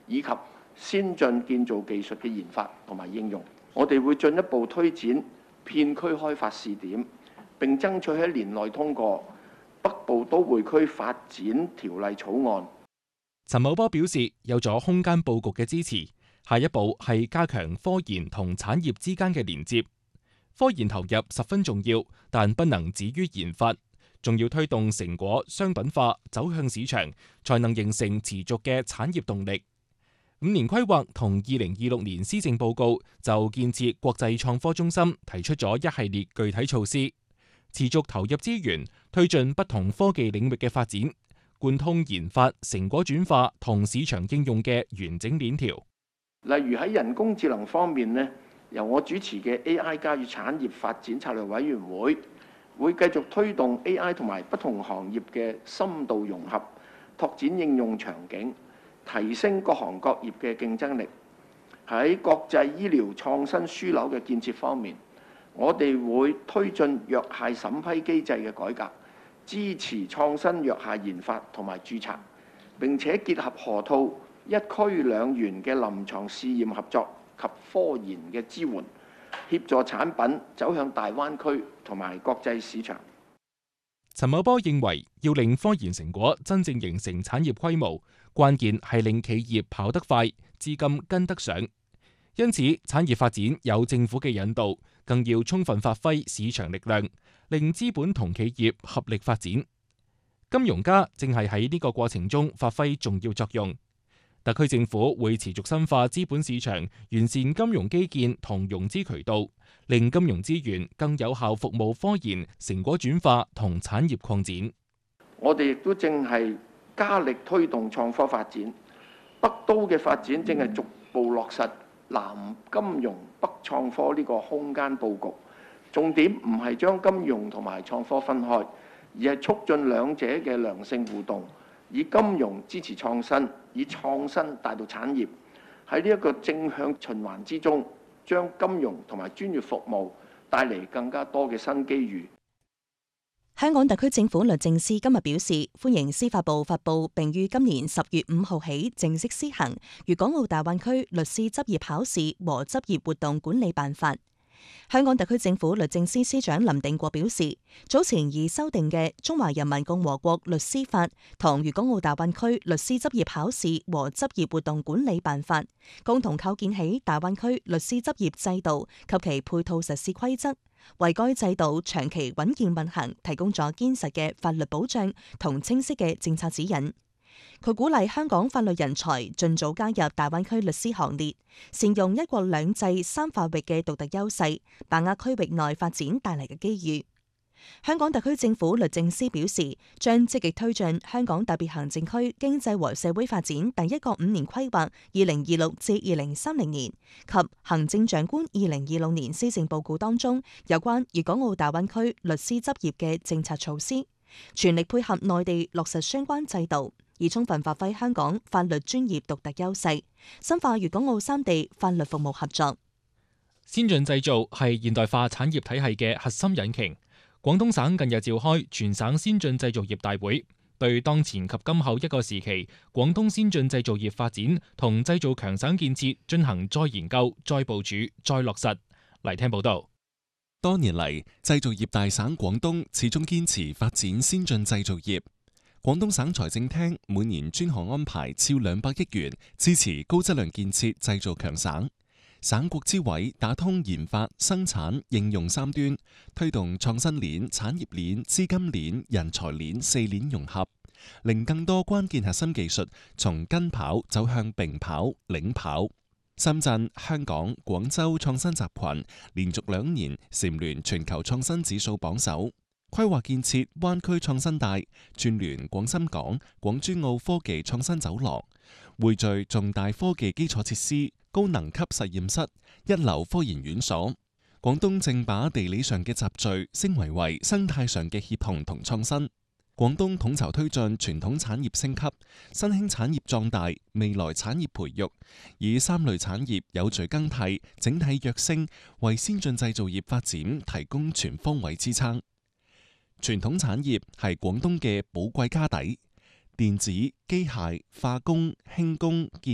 以及先進建造技術嘅研發同埋應用。我哋會進一步推展片區開發試點，並爭取喺年內通過北部都會區發展條例草案。 陳茂波表示，有咗空間佈局嘅支持，下一步係加強科研同產業之間嘅連接。科研投入十分重要，但不能止於研發，仲要推動成果商品化，走向市場，才能形成持續嘅產業動力。5年規劃同2026年施政報告就建設國際創科中心提出咗一系列具體措施，持續投入資源，推進不同科技領域嘅發展，貫通研發、成果轉化同市場應用嘅完整鏈條。 例如喺人工智能方面呢，由我主持嘅 AI 加與產業發展策略委員會，會繼續推動 AI 同埋不同行業嘅深度融合，拓展應用場景，提升各行各業嘅競爭力。喺國際醫療創新樞紐嘅建設方面，我哋會推進藥械審批機制嘅改革，支持創新藥械研發同埋註冊，並且結合河套一區兩園嘅臨床試驗合作及科研嘅支援，協助產品走向大灣區同埋國際市場。 陳茂波認為，要令科研成果真正形成產業規模，關鍵係令企業跑得快，資金跟得上。因此，產業發展有政府嘅引導，更要充分發揮市場力量，令資本同企業合力發展。金融家正係喺呢個過程中發揮重要作用。特區政府會持續深化資本市場，完善金融基建同融資渠道，令金融資源更有效服務科研、成果轉化同產業擴展。 我哋亦都正係加力推動創科發展，北都嘅發展正係逐步落實南金融北創科呢個空間佈局。重點唔係將金融同埋創科分開，而係促進兩者嘅良性互動，以金融支持創新，以創新帶到產業。喺呢一個正向循環之中，將金融同埋專業服務帶嚟更加多嘅新機遇。 香港特區政府律政司今日表示，歡迎司法部發布並於今年10月5號起正式施行《粵港澳大灣區律師執業考試和執業活動管理辦法》。香港特區政府律政司司長林定國表示，早前已修訂嘅《中華人民共和國律師法》同《粵港澳大灣區律師執業考試和執業活動管理辦法》，共同構建起大灣區律師執業制度及其配套實施規則，為該制度長期穩健運行提供咗堅實嘅法律保障同清晰嘅政策指引。佢鼓勵香港法律人才盡早加入大灣區律師行列，善用一國兩制三法域嘅獨特優勢，把握區域內發展帶嚟嘅機遇。香港特區政府律政司表示，將積極推進香港特別行政區經濟和社會發展第一個5年規劃2026至2030年及行政長官2026年施政報告當中有關粵港澳大灣區律師執業嘅政策措施，全力配合內地落實相關制度，以充分發揮香港法律專業獨特優勢，深化粵港澳三地法律服務合作。 先進製造係現代化產業體系嘅核心引擎。廣東省近日召開全省先進製造業大會，對當前及今後一個時期廣東先進製造業發展同製造強省建設進行再研究、再部署、再落實。嚟聽報道。 多年嚟，製造業大省廣東始終堅持發展先進製造業。廣東省財政廳每年專項安排超200億元支持高質量建設製造強省。省國資委打通研發、生產、應用三端，推動創新鏈、產業鏈、資金鏈、人才鏈4鏈融合，令更多關鍵核心技術從跟跑走向並跑、領跑。深圳、香港、廣州創新集群連續2年蟬聯全球創新指數榜首。規劃建設灣區創新帶，串聯廣深港、廣珠澳科技創新走廊，匯聚重大科技基礎設施、高能級實驗室、一流科研院所。廣東正把地理上嘅集聚升維為生態上嘅協同同創新。廣東統籌推進傳統產業升級、新興產業壯大、未來產業培育，以3類產業有序更替、整體躍升，為先進製造業發展提供全方位支撐。傳統產業係廣東嘅寶貴家底，電子、機械、化工、輕工、建